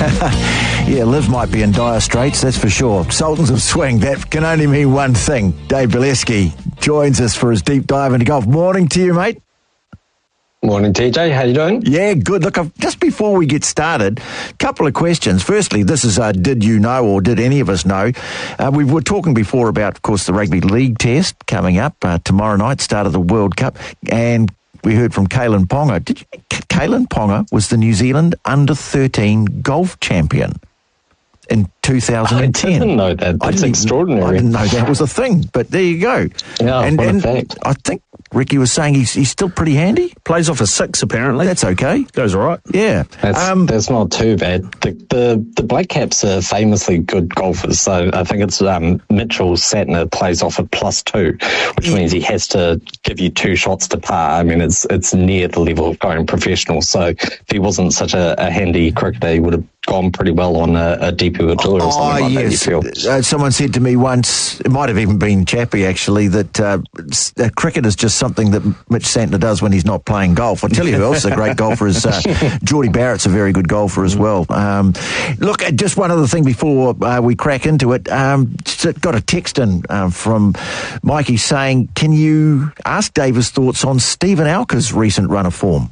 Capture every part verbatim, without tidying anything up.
Yeah, Liv might be in dire straits, that's for sure. Sultans of Swing, that can only mean one thing. Dave Bileski joins us for his deep dive into golf. Morning to you, mate. Morning, T J. How you doing? Yeah, good. Look, I've, just before we get started, a couple of questions. Firstly, this is, uh, did you know, or did any of us know? Uh, we were talking before about, of course, the Rugby League test coming up uh, tomorrow night, start of the World Cup, and we heard from Kalyn Ponga. Did you, Kalyn Ponga was the New Zealand under thirteen golf champion in two thousand ten. I didn't know that. That's I extraordinary. I didn't know that was a thing, but there you go. Yeah, and, what and a fact. I think Ricky was saying he's he's still pretty handy. Plays off a six, apparently. That's okay. Goes all right. Yeah. That's, um, that's not too bad. The, the the Black Caps are famously good golfers, so I think it's um, Mitchell Satner plays off at plus two, which yeah. means he has to give you two shots to par. I mean, it's it's near the level of going professional. So if he wasn't such a, a handy cricketer, he would have gone pretty well on a, a D P World Tour or something oh, like yes. that, you feel? Uh, someone said to me once, it might have even been Chappie actually, that uh, uh, cricket is just something that Mitch Santner does when he's not playing golf. I'll tell you who else is a great golfer is uh, Geordie Barrett's a very good golfer as well. Um, look, uh, just one other thing before uh, we crack into it. Um, just got a text in uh, from Mikey saying, can you ask David's thoughts on Stephen Alker's recent run of form?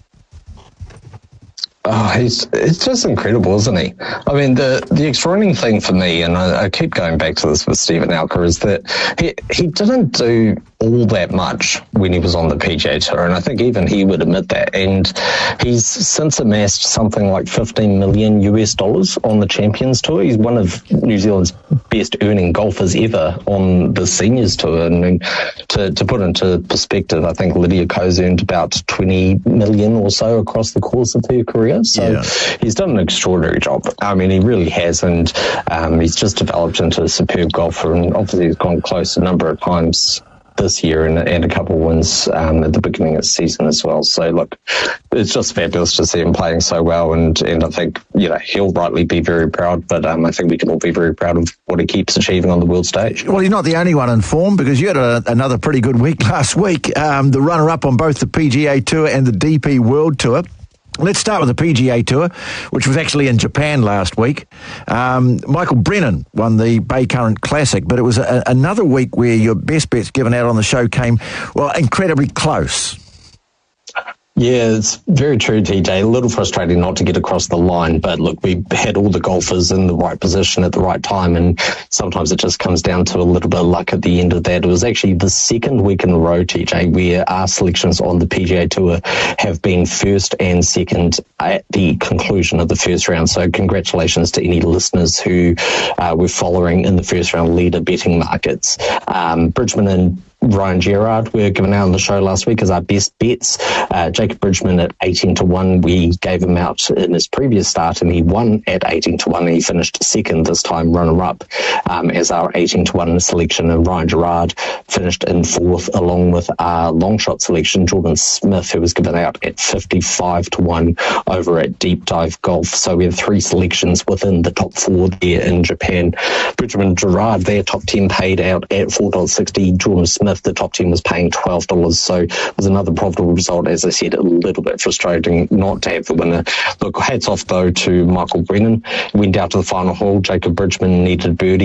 Oh, he's it's just incredible, isn't he? I mean, the the extraordinary thing for me, and I, I keep going back to this with Stephen Alker, is that he he didn't do all that much when he was on the P G A Tour, and I think even he would admit that. And he's since amassed something like fifteen million U S dollars on the Champions Tour. He's one of New Zealand's best earning golfers ever on the Seniors Tour. And I mean, to to put into perspective, I think Lydia Ko's earned about twenty million or so across the course of her career. So yeah. He's done an extraordinary job. I mean, he really has, and um, he's just developed into a superb golfer, and obviously he's gone close a number of times this year and, and a couple of wins um, at the beginning of the season as well. So, look, it's just fabulous to see him playing so well, and, and I think, you know, he'll rightly be very proud, but um, I think we can all be very proud of what he keeps achieving on the world stage. Well, he's not the only one in form, because you had a, another pretty good week last week, um, the runner-up on both the P G A Tour and the D P World Tour. Let's start with the P G A Tour, which was actually in Japan last week. Um, Michael Brennan won the Bay Current Classic, but it was a, another week where your best bets given out on the show came, well, incredibly close. Yeah, it's very true, T J. A little frustrating not to get across the line, but look, we had all the golfers in the right position at the right time, and sometimes it just comes down to a little bit of luck at the end of that. It was actually the second week in a row, T J, where our selections on the P G A Tour have been first and second at the conclusion of the first round. So congratulations to any listeners who uh, were following in the first round leader betting markets. Um, Bridgman and Ryan Gerard were given out on the show last week as our best bets. Uh, Jacob Bridgman at eighteen to one. We gave him out in his previous start, and he won at eighteen to one, and he finished second this time, runner-up, um, as our eighteen to one selection. And Ryan Gerard finished in fourth, along with our long shot selection, Jordan Smith, who was given out at fifty-five to one over at Deep Dive Golf. So we have three selections within the top four there in Japan. Bridgman Gerard, their top ten paid out at four dollars sixty. Jordan Smith, the top ten, was paying twelve dollars. So it was another profitable result. As I said, a little bit frustrating not to have the winner. Look, hats off though to Michael Brennan. Went out to the final hole. Jacob Bridgman needed birdie